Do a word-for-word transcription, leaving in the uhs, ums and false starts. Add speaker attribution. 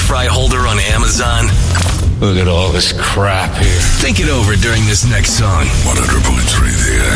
Speaker 1: fry holder on Amazon?
Speaker 2: Look at all this crap here.
Speaker 1: Think it over during this next song.
Speaker 3: one hundred point three The